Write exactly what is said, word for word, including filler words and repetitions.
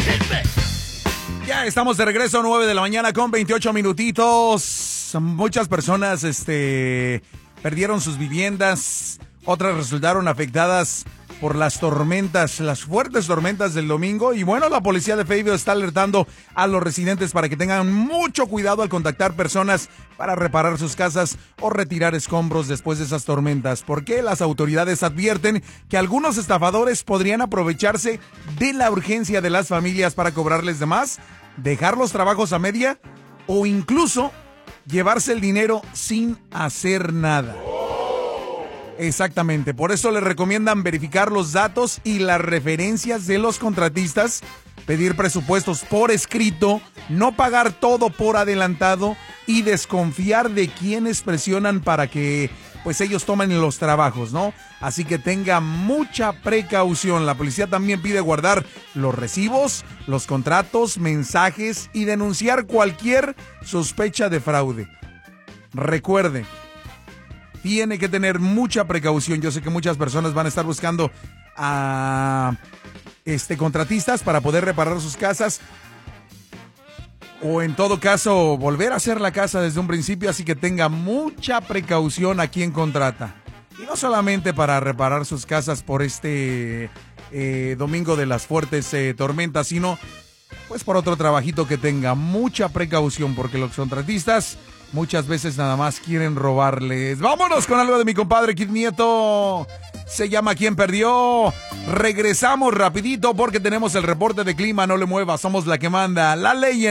Ya estamos de regreso, nueve de la mañana con veintiocho minutitos. Muchas personas este, perdieron sus viviendas, otras resultaron afectadas por las tormentas, las fuertes tormentas del domingo. Y bueno, la policía de Fayetteville está alertando a los residentes para que tengan mucho cuidado al contactar personas para reparar sus casas o retirar escombros después de esas tormentas, porque las autoridades advierten que algunos estafadores podrían aprovecharse de la urgencia de las familias para cobrarles de más, dejar los trabajos a media o incluso llevarse el dinero sin hacer nada. Exactamente, por eso les recomiendan verificar los datos y las referencias de los contratistas, pedir presupuestos por escrito, no pagar todo por adelantado y desconfiar de quienes presionan para que pues ellos tomen los trabajos, ¿no? Así que tenga mucha precaución. La policía también pide guardar los recibos, los contratos, mensajes y denunciar cualquier sospecha de fraude. Recuerde, tiene que tener mucha precaución. Yo sé que muchas personas van a estar buscando a este, contratistas para poder reparar sus casas o en todo caso volver a hacer la casa desde un principio, así que tenga mucha precaución a quien contrata. Y no solamente para reparar sus casas por este eh, domingo de las fuertes eh, tormentas, sino pues por otro trabajito que tenga mucha precaución, porque los contratistas muchas veces nada más quieren robarles. Vámonos con algo de mi compadre Kid Nieto. Se llama ¿Quién perdió? Regresamos rapidito porque tenemos el reporte de clima. No le muevas, somos la que manda. La ley en